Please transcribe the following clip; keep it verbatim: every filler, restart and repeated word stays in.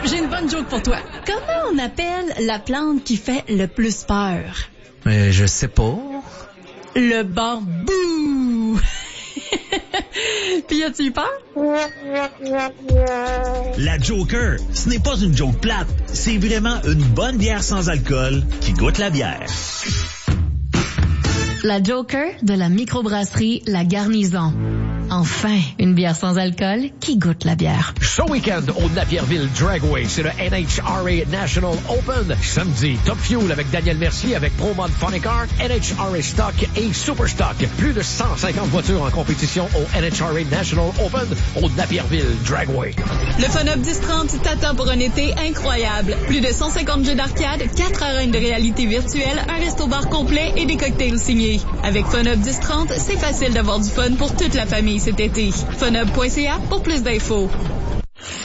j'ai une bonne joke pour toi. Comment on appelle la plante qui fait le plus peur? Euh, je sais pas. Le bambou. Puis as-tu eu peur? La Joker, ce n'est pas une joke plate, c'est vraiment une bonne bière sans alcool qui goûte la bière. La Joker de la microbrasserie La Garnison. Enfin, une bière sans alcool qui goûte la bière. Ce week-end au Napierville Dragway, c'est le N H R A National Open. Samedi, Top Fuel avec Daniel Mercier avec ProMod Funny Car, N H R A Stock et Super Stock. Plus de cent cinquante voitures en compétition au N H R A National Open au Napierville Dragway. Le Fun Up dix trente t'attend pour un été incroyable. Plus de cent cinquante jeux d'arcade, quatre arènes de réalité virtuelle, un resto-bar complet et des cocktails signés. Avec Fun Up dix trente, c'est facile d'avoir du fun pour toute la famille cet été. fun up point c a pour plus d'infos.